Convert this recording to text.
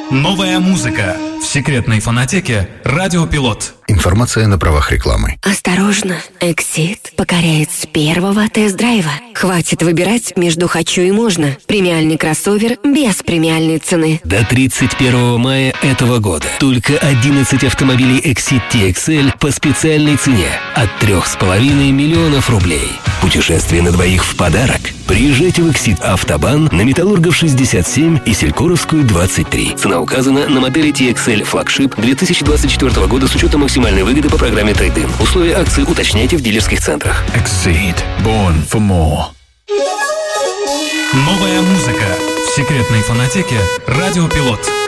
Новая музыка в секретной фонотеке «Радио Пилот». Информация на правах рекламы. Осторожно, Exit покоряет с первого тест-драйва. Хватит выбирать между «хочу» и «можно». Премиальный кроссовер без премиальной цены. До 31 мая этого года только 11 автомобилей Exit TXL по специальной цене от 3,5 миллионов рублей. Путешествие на двоих в подарок. Приезжайте в Exit Автобан на Металлургов 67 и Селькоровскую 23. Цена указана на модели TXL Flagship 2024 года с учетом максимальной выгоды по программе Trade-in. Условия акции уточняйте в дилерских центрах. Exceed. Born for more. Новая музыка в секретной фонотеке «Радио Пилот».